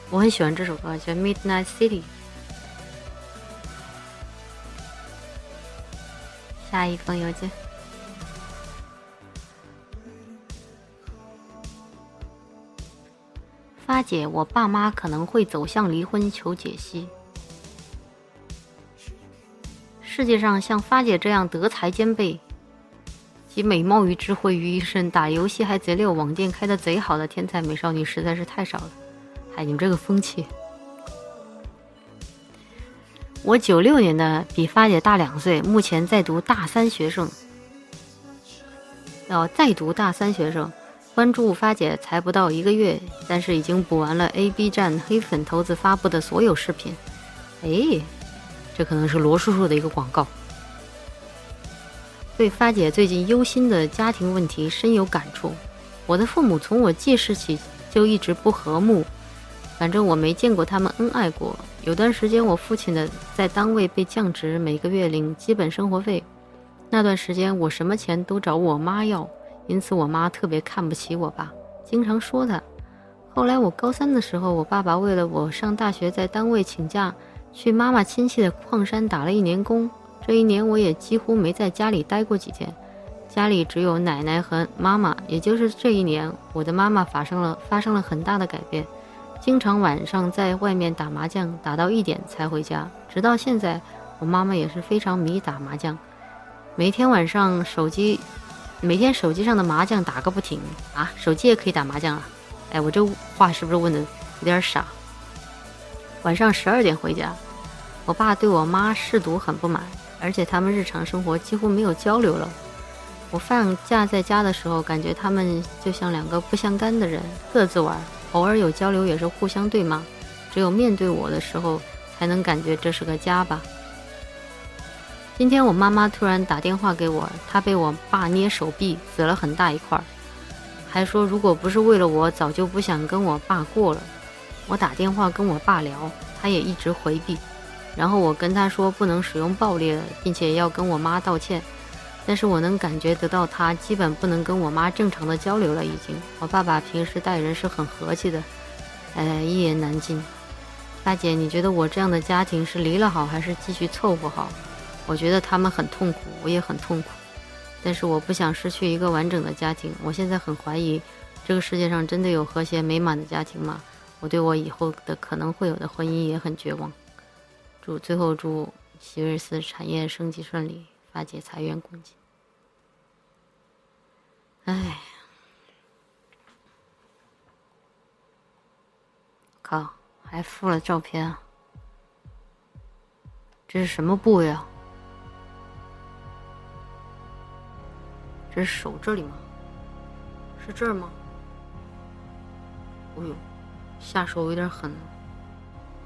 我很喜欢这首歌，叫 Midnight City。下一封邮件，发姐，我爸妈可能会走向离婚，求解析。世界上像发姐这样德才兼备，集美貌与智慧于一身，打游戏还贼溜，网店开得贼好的天才美少女实在是太少了。哎，你们这个风气！我96年的，比发姐大2岁，目前在读大3学生。在读大3学生，关注发姐才不到1个月，但是已经补完了 AB 站黑粉头子发布的所有视频。哎，这可能是罗叔叔的一个广告。对发姐最近忧心的家庭问题深有感触。我的父母从我记事起就一直不和睦，反正我没见过他们恩爱过。有段时间我父亲的在单位被降职，每个月领基本生活费，那段时间我什么钱都找我妈要，因此我妈特别看不起我爸，经常说他。后来我高3的时候，我爸爸为了我上大学在单位请假，去妈妈亲戚的矿山打了1年工。这1年我也几乎没在家里待过几天，家里只有奶奶和妈妈。也就是这1年，我的妈妈发生了很大的改变，经常晚上在外面打麻将，打到1点才回家。直到现在，我妈妈也是非常迷打麻将，每天晚上手机上的麻将打个不停啊！手机也可以打麻将啊？哎，我这话是不是问的有点傻？晚上12点回家，我爸对我妈嗜赌很不满，而且他们日常生活几乎没有交流了。我放假在家的时候，感觉他们就像2个不相干的人，各自玩，偶尔有交流也是互相对骂。只有面对我的时候，才能感觉这是个家吧。今天我妈妈突然打电话给我，她被我爸捏手臂，紫了很大一块，还说如果不是为了我，早就不想跟我爸过了。我打电话跟我爸聊，他也一直回避。然后我跟他说不能使用暴力了，并且要跟我妈道歉。但是我能感觉得到他基本不能跟我妈正常的交流了已经。我爸爸平时待人是很和气的，一言难尽。大姐，你觉得我这样的家庭是离了好还是继续凑合好？我觉得他们很痛苦，我也很痛苦，但是我不想失去一个完整的家庭。我现在很怀疑这个世界上真的有和谐美满的家庭吗？我对我以后的可能会有的婚姻也很绝望。最后祝希瑞斯产业升级顺利，发姐财源广进。哎，靠，还附了照片啊！这是什么部位啊？这是手这里吗？是这儿吗？哎呦，下手有点狠了。